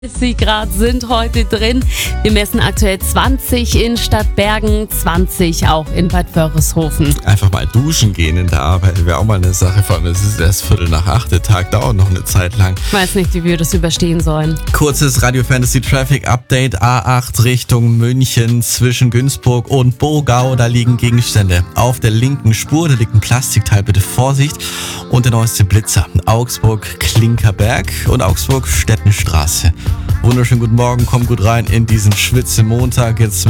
30 Grad sind heute drin. Wir messen aktuell 20 in Stadtbergen, 20 auch in Bad Wörishofen. Einfach mal duschen gehen in der Arbeit wäre auch mal eine Sache. Vor allem, es ist erst 7:45, der Tag dauert noch eine Zeit lang. Ich weiß nicht, wie wir das überstehen sollen. Kurzes Radio Fantasy Traffic Update. A8 Richtung München zwischen Günzburg und Bogau. Da liegen Gegenstände auf der linken Spur. Da liegt ein Plastikteil, bitte Vorsicht. Und der neueste Blitzer. Augsburg-Klinkerberg und Augsburg-Stettenstraße. Wunderschönen guten Morgen, kommt gut rein in diesen Schwitze-Montag jetzt mit